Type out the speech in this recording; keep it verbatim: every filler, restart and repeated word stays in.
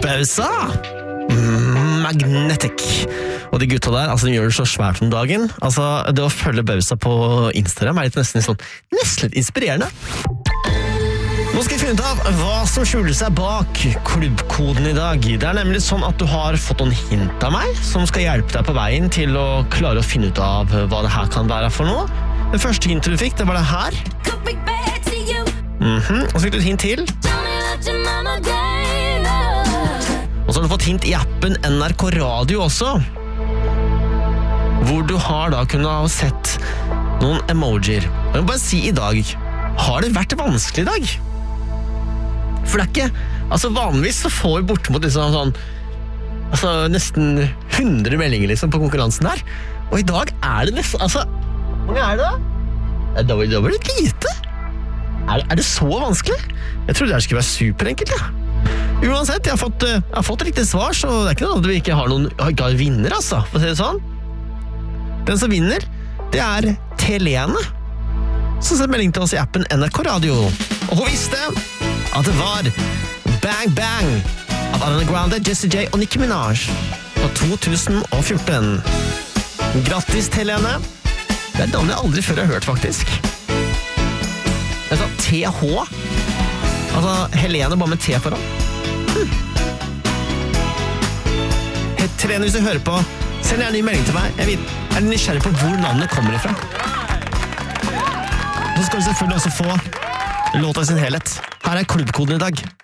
Bausa. Mm, Magnetic. Og de gutta der, altså de gjør det så svært om dagen. Altså, det å følge Bausa på Instagram er litt nesten, sånn, nesten litt inspirerende. Nå skal jeg finne ut av hva som skjuler seg bak klubbkoden i dag. Det er nemlig sånn at du har fått noen hint av meg, som skal hjelpe deg på veien til å klare å finne ut av hva det her kan være for noe. Det første hintet du fikk, det var det her. Mhm, og så fikk du et hint til. Og så har du fått hint i appen N R K Radio også, hvor du har da kunnet ha sett noen emojier. Jeg må bare si i dag, har det vært vanskelig i dag? For det er ikke, altså vanligvis så får vi bortimot liksom sånn, altså nesten hundre meldinger liksom på konkurransen her, og i dag er det nesten, altså, hvor mange er det da? Da var det litt lite. Er, er det så vanskelig? Jeg trodde det skulle være superenkelt, ja. Uansett, jeg har fått, jeg har fått riktig svar, så det er ikke noe at vi ikke har noen ikke har vinner, altså, for å si det sånn. Den som vinner, det er Telene, som sendte melding til oss i appen N R K Radio. Og hun visste at det var Bang Bang av Ariana Grande, Jessie J og Nicki Minaj på to tusen og fjorten. Grattis, Telene. Det er et navn jeg aldri før har hørt, faktisk. Det er sånn T H, altså Helene bare med T foran. Hmm. Hei, Telene, hvis du hører på, send gjerne en ny melding til meg. Jeg vet, er nysgjerrig på hvor navnet kommer ifra. Så skal du selvfølgelig også få låta i sin helhet. Her er klubbkoden i dag.